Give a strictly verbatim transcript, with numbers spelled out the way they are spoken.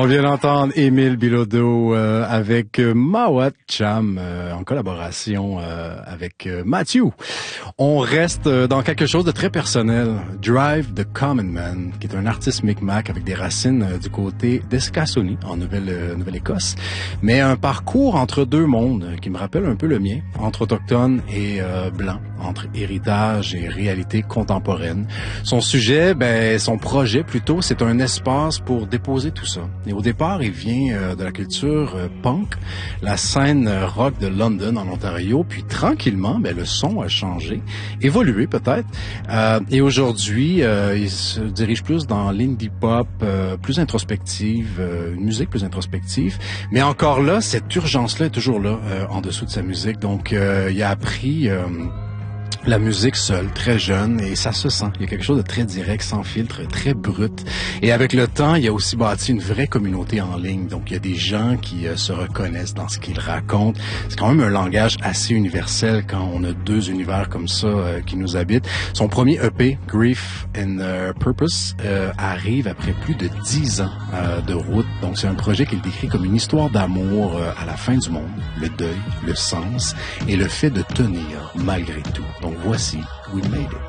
On vient d'entendre Émile Bilodeau euh, avec euh, Mawat Cham euh, en collaboration euh, avec euh, Matthew. On reste euh, dans quelque chose de très personnel. Drive the Common Man, qui est un artiste Micmac avec des racines euh, du côté d'Escasoni, en Nouvelle, euh, Nouvelle-Écosse, mais un parcours entre deux mondes euh, qui me rappelle un peu le mien, entre autochtones et euh, blancs, entre héritage et réalité contemporaine. Son sujet, ben son projet plutôt, c'est un espace pour déposer tout ça. Et au départ, il vient euh, de la culture euh, punk, la scène euh, rock de London en Ontario, puis tranquillement, ben le son a changé, évolué peut-être. Euh, et aujourd'hui, euh, il se dirige plus dans l'indie pop, euh, plus introspective, euh, une musique plus introspective. Mais encore là, cette urgence-là est toujours là euh, en dessous de sa musique. Donc, euh, il a appris euh, la musique seule, très jeune, et ça se sent. Il y a quelque chose de très direct, sans filtre, très brut. Et avec le temps, il a aussi bâti une vraie communauté en ligne. Donc, il y a des gens qui euh, se reconnaissent dans ce qu'il raconte. C'est quand même un langage assez universel quand on a deux univers comme ça euh, qui nous habitent. Son premier E P, Grief and uh, Purpose, euh, arrive après plus de dix ans euh, de route. Donc, c'est un projet qu'il décrit comme une histoire d'amour euh, à la fin du monde, le deuil, le sens et le fait de tenir malgré tout. Donc, voici We Made It.